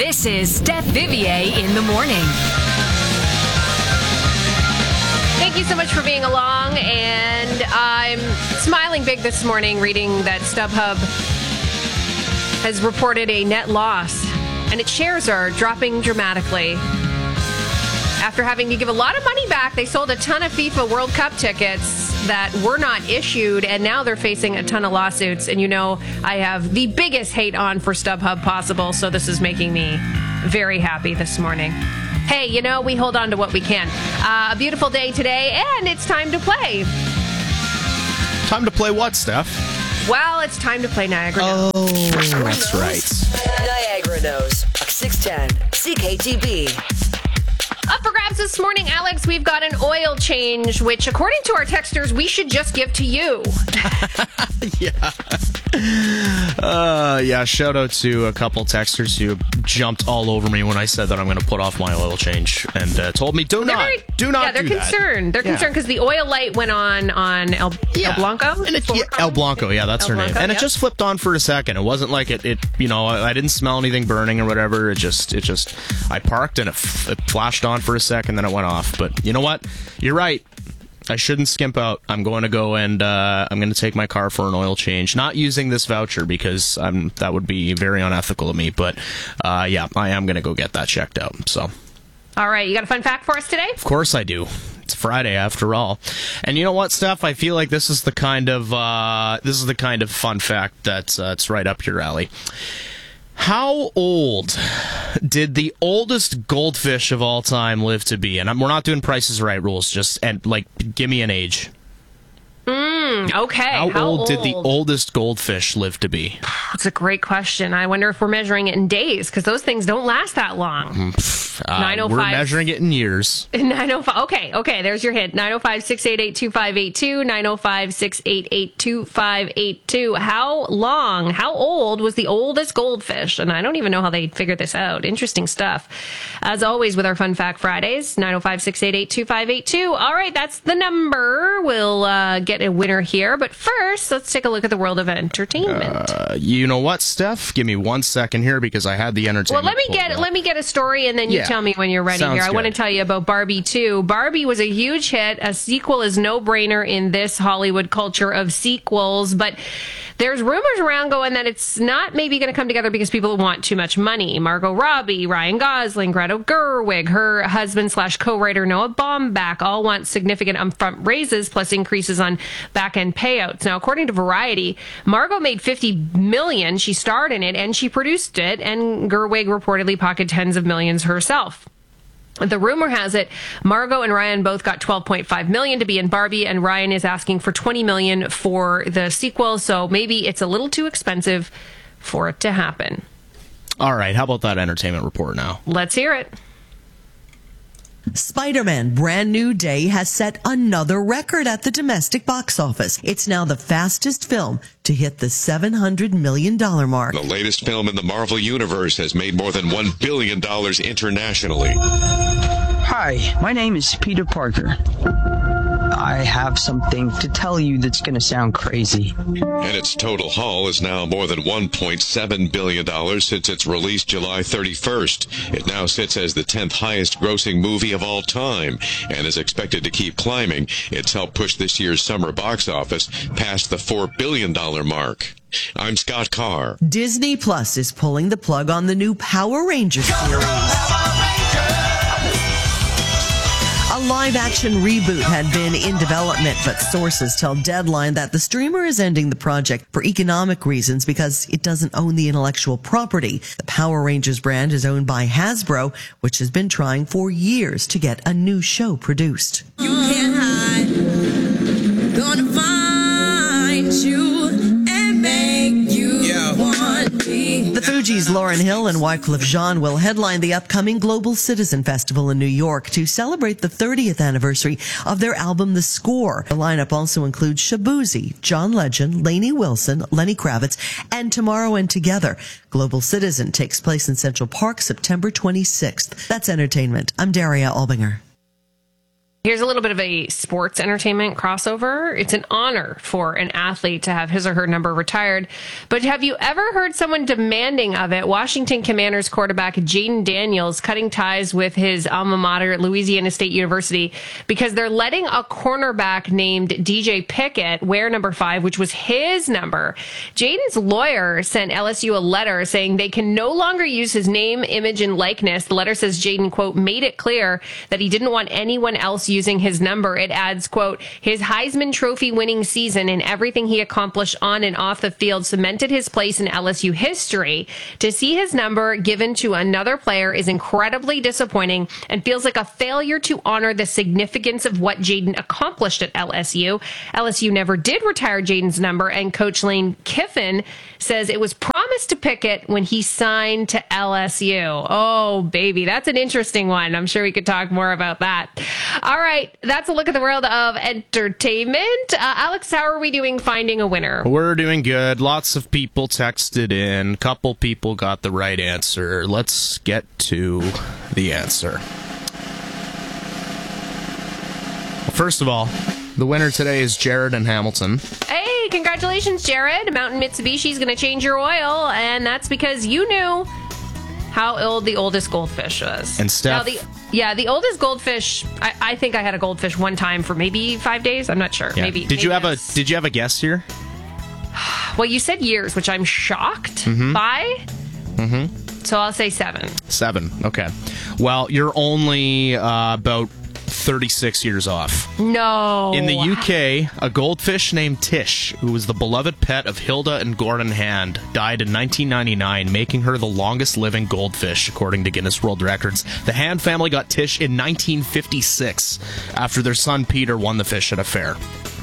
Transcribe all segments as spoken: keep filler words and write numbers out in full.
This is Steph Vivier in the morning. Thank you so much for being along, and I'm smiling big this morning reading that StubHub has reported a net loss, and its shares are dropping dramatically. After having to give a lot of money back, they sold a ton of FIFA World Cup tickets that were not issued, and now they're facing a ton of lawsuits. And you know, I have the biggest hate on for StubHub possible, so this is making me very happy this morning. Hey, you know, we hold on to what we can. Uh, a beautiful day today, and it's time to play. Time to play what, Steph? Well, it's time to play Niagara Knows. Oh, that's right. Niagara Knows. six ten C K T B. Up for grabs this morning, Alex, we've got an oil change, which, according to our texters, we should just give to you. yeah. Uh, yeah, shout out to a couple texters who jumped all over me when I said that I'm going to put off my oil change and uh, told me, do they're not, very, do not Yeah, they're do concerned. That. They're yeah. concerned because the oil light went on on El, yeah. El Blanco? And it, yeah, El Blanco, yeah, that's El her Blanco, name. And yep. it just flipped on for a second. It wasn't like it, it you know, I, I didn't smell anything burning or whatever. It just, it just, I parked and it, f- it flashed on for a second, then it went off. But you know what? You're right. I shouldn't skimp out. I'm going to go and uh, I'm going to take my car for an oil change. Not using this voucher because I'm, that would be very unethical of me. But uh, yeah, I am going to go get that checked out. So, all right, you got a fun fact for us today? Of course I do. It's Friday after all. And you know what, Steph? I feel like this is the kind of uh, this is the kind of fun fact that's uh, it's right up your alley. How old did the oldest goldfish of all time live to be? And I'm, we're not doing Price is Right rules. Just and like, give me an age. Mm, okay. How, How old, old did the oldest goldfish live to be? That's a great question. I wonder if we're measuring it in days, because those things don't last that long. Uh, nine oh five We're measuring it in years. nine oh five Okay, okay, there's your hint. nine oh five, six eight eight, two five eight two. nine oh five, six eight eight, two five eight two. How long, how old was the oldest goldfish? And I don't even know how they figured this out. Interesting stuff. As always with our Fun Fact Fridays, nine oh five, six eight eight, two five eight two. All right, that's the number. We'll uh, get a winner here. But first, let's take a look at the world of entertainment. Uh, you know what, Steph? Give me one second here because I had the entertainment. Well, let me get up. let me get a story, and then you Yeah. tell me when you're ready. Sounds here, I good. want to tell you about Barbie two. Barbie was a huge hit. A sequel is no brainer in this Hollywood culture of sequels, but there's rumors around going that it's not maybe going to come together because people want too much money. Margot Robbie, Ryan Gosling, Greta Gerwig, her husband slash co-writer Noah Baumbach all want significant upfront raises plus increases on back-end payouts. Now, according to Variety, Margot made fifty million dollars. She starred in it and she produced it, and Gerwig reportedly pocketed tens of millions herself. The rumor has it Margot and Ryan both got twelve point five million dollars to be in Barbie, and Ryan is asking for twenty million dollars for the sequel, so maybe it's a little too expensive for it to happen. All right, how about that entertainment report now? Let's hear it. Spider-Man Brand New Day has set another record at the domestic box office. It's now the fastest film to hit the seven hundred million dollars mark. The latest film in the Marvel Universe has made more than one billion dollars internationally. Hi, my name is Peter Parker. I have something to tell you that's going to sound crazy. And its total haul is now more than one point seven billion dollars since its release July thirty-first. It now sits as the tenth highest grossing movie of all time and is expected to keep climbing. It's helped push this year's summer box office past the four billion dollars mark. I'm Scott Carr. Disney Plus is pulling the plug on the new Power Rangers series. A live-action reboot had been in development, but sources tell Deadline that the streamer is ending the project for economic reasons because it doesn't own the intellectual property. The Power Rangers brand is owned by Hasbro, which has been trying for years to get a new show produced. You can't hide, gonna find you and make you yeah. want me. The Fugees' Lauryn Hill and Wyclef Jean will headline the upcoming Global Citizen Festival in New York to celebrate the thirtieth anniversary of their album The Score. The lineup also includes Shaboozey, John Legend, Lainey Wilson, Lenny Kravitz, and Tomorrow and Together. Global Citizen takes place in Central Park September twenty-sixth. That's entertainment. I'm Daria Albinger. Here's a little bit of a sports entertainment crossover. It's an honor for an athlete to have his or her number retired. But have you ever heard someone demanding of it? Washington Commanders quarterback Jaden Daniels cutting ties with his alma mater at Louisiana State University because they're letting a cornerback named D J Pickett wear number five, which was his number. Jaden's lawyer sent L S U a letter saying they can no longer use his name, image, and likeness. The letter says Jaden, quote, made it clear that he didn't want anyone else using his number. It adds, quote, his Heisman Trophy winning season and everything he accomplished on and off the field cemented his place in L S U history. To see his number given to another player is incredibly disappointing and feels like a failure to honor the significance of what Jaden accomplished at L S U. L S U never did retire Jaden's number, and Coach Lane Kiffin says it was promised to Pickett when he signed to L S U. Oh, baby, that's an interesting one. I'm sure we could talk more about that. All right, that's a look at the world of entertainment. Uh, Alex, how are we doing finding a winner? We're doing good. Lots of people texted in. Couple people got the right answer. Let's get to the answer. Well, first of all, the winner today is Jared in Hamilton. Hey, congratulations, Jared. Mountain Mitsubishi is going to change your oil, and that's because you knew how old the oldest goldfish was. And Steph... Now, the, yeah, the oldest goldfish, I, I think I had a goldfish one time for maybe five days. I'm not sure. Yeah. Maybe. Did maybe you have was, a Did you have a guess here? Well, you said years, which I'm shocked mm-hmm. by. Mm-hmm. So I'll say seven. Seven. Okay. Well, you're only uh, about thirty-six years off. No. In the U K, a goldfish named Tish, who was the beloved pet of Hilda and Gordon Hand, died in nineteen ninety-nine, making her the longest living goldfish, according to Guinness World Records. The Hand family got Tish in nineteen fifty-six, after their son Peter won the fish at a fair.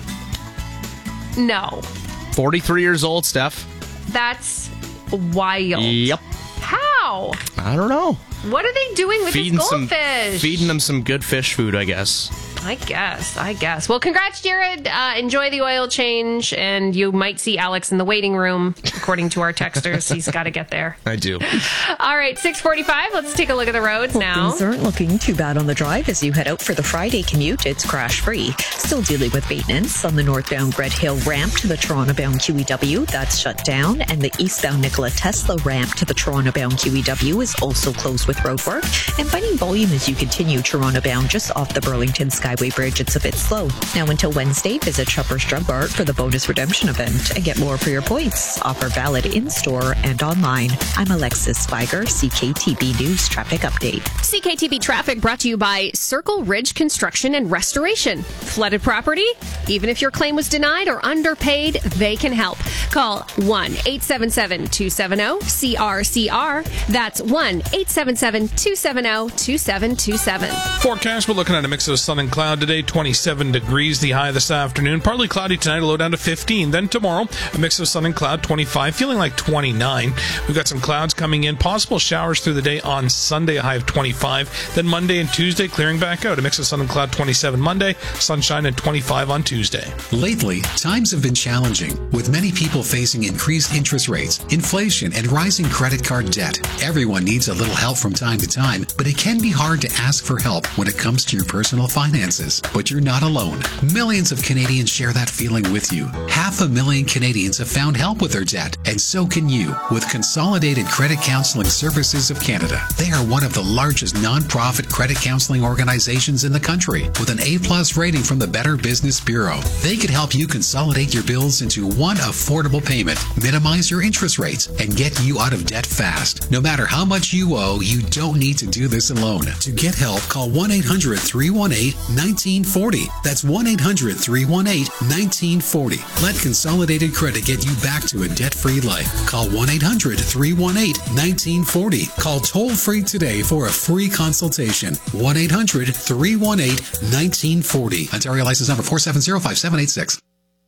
No. forty-three years old, Steph. That's wild. Yep. How? I don't know. What are they doing with feeding this goldfish? Some, feeding them some good fish food, I guess. I guess, I guess. Well, congrats, Jared. Uh, enjoy the oil change, and you might see Alex in the waiting room, according to our texters. He's got to get there. I do. All right, six forty-five. Let's take a look at the roads now. Things aren't looking too bad on the drive as you head out for the Friday commute. It's crash-free. Still dealing with maintenance on the northbound Red Hill ramp to the Toronto-bound Q E W. That's shut down, and the eastbound Nikola Tesla ramp to the Toronto-bound Q E W is also closed with roadwork. And finding volume as you continue Toronto-bound just off the Burlington Skyway Bridge, it's a bit slow. Now until Wednesday, visit Shoppers Drug Mart for the bonus redemption event and get more for your points. Offer valid in-store and online. I'm Alexis Spiger, C K T B News Traffic Update. C K T B Traffic brought to you by Circle Ridge Construction and Restoration. Flooded property? Even if your claim was denied or underpaid, they can help. Call one eight seven seven, two seven zero, C R C R. That's one eight seven seven, two seven zero, two seven two seven. Forecast, we're looking at a mix of sun and cloud today. twenty-seven degrees, the high this afternoon. Partly cloudy tonight, a low down to fifteen. Then tomorrow, a mix of sun and cloud, twenty-five, feeling like twenty-nine. We've got some clouds coming in. Possible showers through the day on Sunday, a high of twenty-five. Then Monday and Tuesday, clearing back out. A mix of sun and cloud, twenty-seven Monday, sunshine and twenty-five on Tuesday. Lately, times have been challenging, with many people facing increased interest rates, inflation, and rising credit card debt. Everyone needs a little help from time to time, but it can be hard to ask for help when it comes to your personal finances. But you're not alone. Millions of Canadians share that feeling with you. Half a million Canadians have found help with their debt, and so can you with Consolidated Credit Counseling Services of Canada. They are one of the largest non-profit credit counseling organizations in the country, with an A-plus rating from the Better Business Bureau. They could help you consolidate your bills into one affordable payment, minimize your interest rates, and get you out of debt fast. No matter how much you owe, you don't need to do this alone. To get help, call one eight hundred, three one eight, one nine four zero. That's one eight hundred, three one eight, one nine four zero. Let Consolidated Credit get you back to a debt-free life. Call one eight hundred, three one eight, one nine four zero. Call toll-free today for a free consultation. one eight hundred, three one eight, one nine four zero. Ontario license number four seven zero, five seven eight six.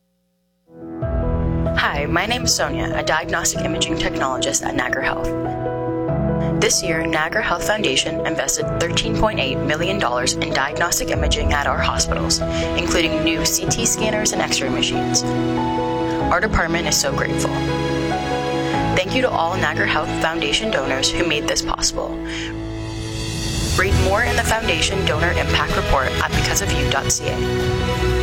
Hi, my name is Sonia, a diagnostic imaging technologist at Niagara Health. This year, Niagara Health Foundation invested thirteen point eight million dollars in diagnostic imaging at our hospitals, including new C T scanners and X-ray machines. Our department is so grateful. Thank you to all Niagara Health Foundation donors who made this possible. Read more in the Foundation Donor Impact Report at because of you dot c a.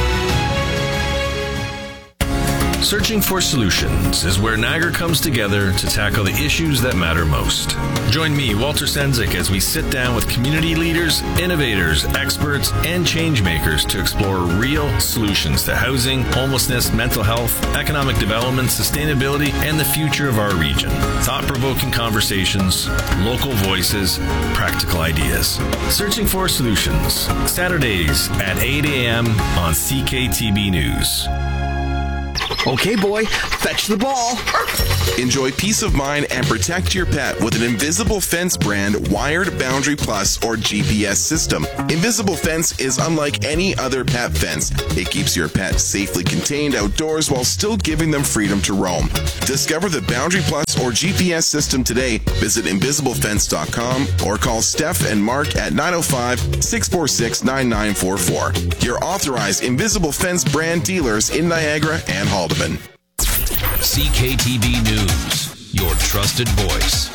Searching for Solutions is where Niagara comes together to tackle the issues that matter most. Join me, Walter Senzik, as we sit down with community leaders, innovators, experts, and change makers to explore real solutions to housing, homelessness, mental health, economic development, sustainability, and the future of our region. Thought-provoking conversations, local voices, practical ideas. Searching for Solutions, Saturdays at eight a.m. on C K T B News. Okay, boy, fetch the ball. Enjoy peace of mind and protect your pet with an Invisible Fence brand Wired Boundary Plus or G P S system. Invisible Fence is unlike any other pet fence. It keeps your pet safely contained outdoors while still giving them freedom to roam. Discover the Boundary Plus or G P S system today. Visit invisible fence dot com or call Steph and Mark at nine oh five, six four six, nine nine four four. Your authorized Invisible Fence brand dealers in Niagara and Haldeman. C K T B News, your trusted voice.